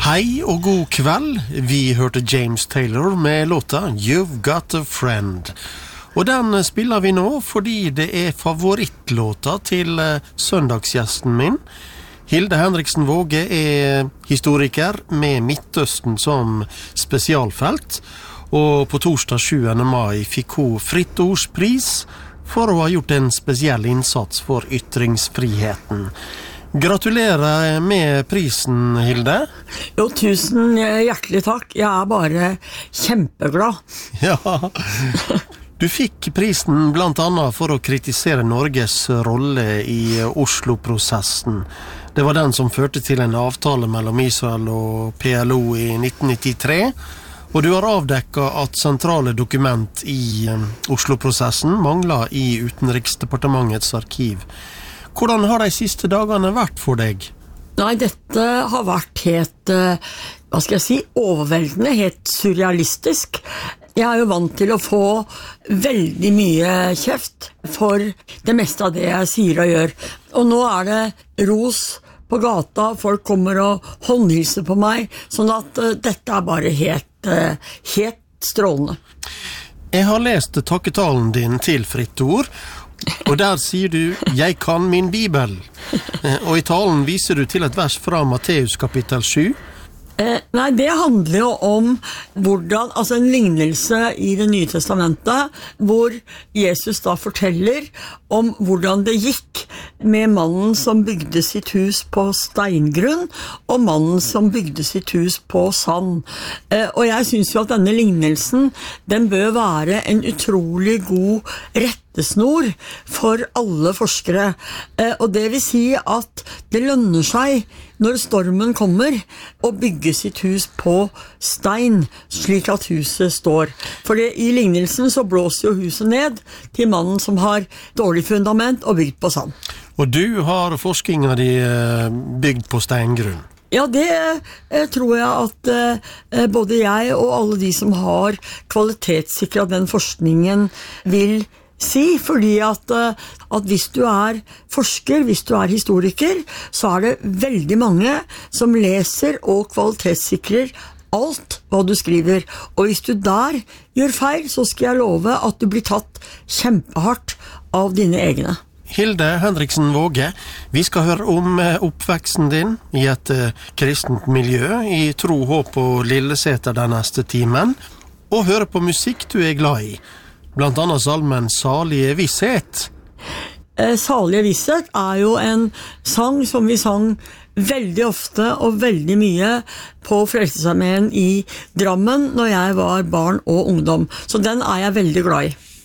Hei og god kveld. Vi hørte James Taylor med låta You've Got a Friend. Og den spiller vi nå fordi det favorittlåta til søndagsgjesten min. Hilde Henriksen Våge historiker med Midtøsten som spesialfelt. Og på torsdag 7. mai fikk hun Fritt Ords pris for å ha gjort en spesiell innsats for ytringsfriheten. Gratulerer med prisen, Hilde. Jo, tusen hjertelig takk. Jeg bare kjempeglad. Ja, du fikk prisen blant annet for å kritisere Norges rolle i Oslo-prosessen. Det var den som førte til en avtale mellom Israel og PLO i 1993, og du har avdekket at sentrale dokument i Oslo-prosessen mangler i Utenriksdepartementets arkiv. Hvordan har de siste dagene vært for deg? Nei, dette har vært helt, overveldende, helt surrealistisk. Jeg jo vant til å få veldig mye kjeft for det meste av det jeg sier og gjør. Og nå det ros på gata, folk kommer og håndhilser på meg, sånn at dette bare helt strålende. Jeg har lest takketalen din til Fritt Ord, og der sier du, jeg kan min bibel. Og i talen viser du til et vers fra Matteus kapittel 7. Nei, det handler jo om hvordan, en lignelse i det nye testamentet, hvor Jesus da forteller om hvordan det gikk med mannen som bygde sitt hus på steingrunn, og mannen som bygde sitt hus på sand. Og jeg synes jo at denne lignelsen, den bør være en utrolig god rettesnor for alle forskere. Og det vil si at det lønner seg når stormen kommer å bygge sitt hus på stein, slik at huset står. For i lignelsen så blåser jo huset ned til mannen som har dårlig fundament og bygd på sand. Og du har forskninga di bygd på steingrunn. Ja, det tror jeg at både jeg og alle de som har kvalitetssikret den forskningen vil si, fordi at hvis du forsker, hvis du historiker, så det veldig mange som leser og kvalitetssikrer alt hva du skriver. Og hvis du der gjør feil, så skal jeg love at du blir tatt kjempehardt av dine egne. Hilde Henriksen Våge, vi skal høre om oppveksten din i et kristent miljø i Tro, Håp og Lilleseter den neste timen, og høre på musikk du glad i. Blant annet salmen Salige Visshet. Salige Visshet jo en sang som vi sang veldig ofte og veldig mye på Frelsesarmeen i Drammen når jeg var barn og ungdom. Så den jeg veldig glad i.